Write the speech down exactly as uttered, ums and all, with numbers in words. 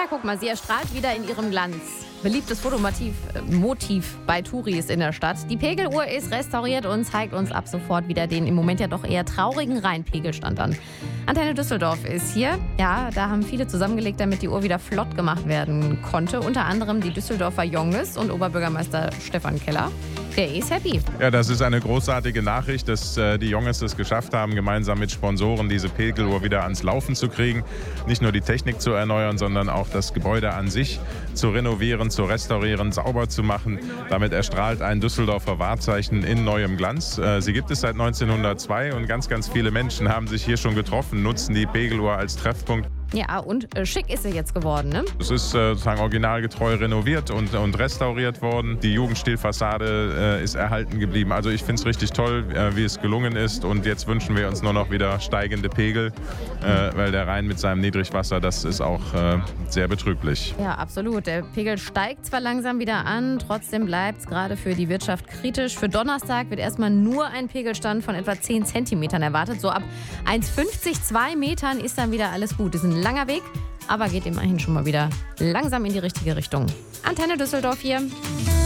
guck mal, sie erstrahlt wieder in ihrem Glanz. Beliebtes Fotomotiv äh, Motiv bei Touris in der Stadt. Die Pegeluhr ist restauriert und zeigt uns ab sofort wieder den im Moment ja doch eher traurigen Rheinpegelstand an. Antenne Düsseldorf ist hier. Ja, da haben viele zusammengelegt, damit die Uhr wieder flott gemacht werden konnte. Unter anderem die Düsseldorfer Jonges und Oberbürgermeister Stefan Keller. Der ist happy. Ja, das ist eine großartige Nachricht, dass äh, die Jonges es geschafft haben, gemeinsam mit Sponsoren diese Pegeluhr wieder ans Laufen zu kriegen. Nicht nur die Technik zu erneuern, sondern auch das Gebäude an sich zu renovieren, zu restaurieren, sauber zu machen. Damit erstrahlt ein Düsseldorfer Wahrzeichen in neuem Glanz. Äh, sie gibt es seit neunzehnhundertzwei und ganz, ganz viele Menschen haben sich hier schon getroffen, nutzen die Pegeluhr als Treffpunkt. Ja, und äh, schick ist sie jetzt geworden, ne? Es ist äh, sozusagen originalgetreu renoviert und, und restauriert worden. Die Jugendstilfassade äh, ist erhalten geblieben. Also ich finde es richtig toll, äh, wie es gelungen ist. Und jetzt wünschen wir uns nur noch wieder steigende Pegel, äh, weil der Rhein mit seinem Niedrigwasser, das ist auch äh, sehr betrüblich. Ja, absolut. Der Pegel steigt zwar langsam wieder an, trotzdem bleibt es gerade für die Wirtschaft kritisch. Für Donnerstag wird erstmal nur ein Pegelstand von etwa zehn Zentimetern erwartet. So ab eins Komma fünfzig, zwei Metern ist dann wieder alles gut. Das ist ein langer Weg, aber geht immerhin schon mal wieder langsam in die richtige Richtung. Antenne Düsseldorf hier.